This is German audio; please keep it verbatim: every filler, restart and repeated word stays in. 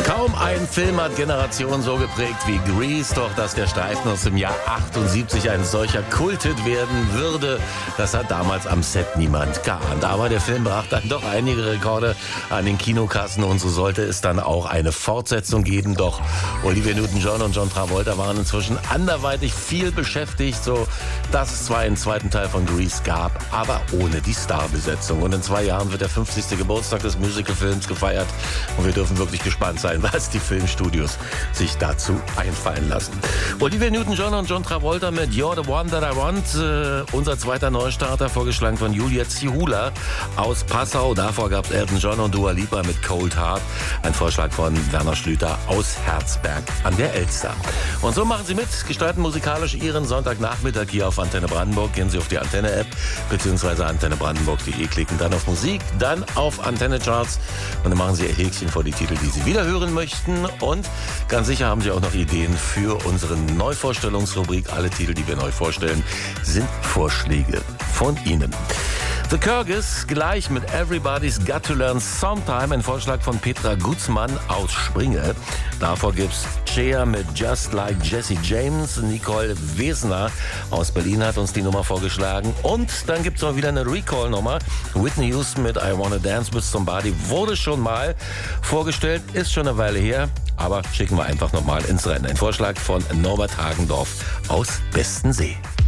Kaum ein Film hat Generationen so geprägt wie Grease, doch dass der Streifen aus dem Jahr achtundsiebzig ein solcher Kulthit werden würde, das hat damals am Set niemand geahnt. Aber der Film brach dann doch einige Rekorde an den Kinokassen und so sollte es dann auch eine Fortsetzung geben. Doch Olivia Newton-John und John Travolta waren inzwischen anderweitig viel beschäftigt, so dass es zwar einen zweiten Teil von Grease gab, aber ohne die Starbesetzung. Und in zwei Jahren wird der fünfzigste Geburtstag des Musicalfilms gefeiert und wir dürfen wirklich gespannt sein, was die Filmstudios sich dazu einfallen lassen. Olivia Newton-John und John Travolta mit You're the One That I Want. Äh, unser zweiter Neustarter, vorgeschlagen von Julia Zihula aus Passau. Davor gab es Elton John und Dua Lipa mit Cold Heart. Ein Vorschlag von Werner Schlüter aus Herzberg an der Elster. Und so machen Sie mit, gestalten musikalisch Ihren Sonntagnachmittag hier auf Antenne Brandenburg. Gehen Sie auf die Antenne-App bzw. antenne brandenburg punkt de, klicken dann auf Musik, dann auf Antenne Charts und dann machen Sie Ihr Häkchen vor die Titel, die Sie wieder hören möchten. Und ganz sicher haben Sie auch noch Ideen für unsere Neuvorstellungsrubrik. Alle Titel, die wir neu vorstellen, sind Vorschläge von Ihnen. The Kyrgyz gleich mit Everybody's Got to Learn Sometime, ein Vorschlag von Petra Gutzmann aus Springe. Davor gibt's Cher mit Just Like Jesse James. Nicole Wesner aus Berlin hat uns die Nummer vorgeschlagen. Und dann gibt's noch wieder eine Recall-Nummer. Whitney Houston mit I Wanna Dance with Somebody wurde schon mal vorgestellt, ist schon eine Weile her, aber schicken wir einfach nochmal ins Rennen. Ein Vorschlag von Norbert Hagendorf aus Bestensee.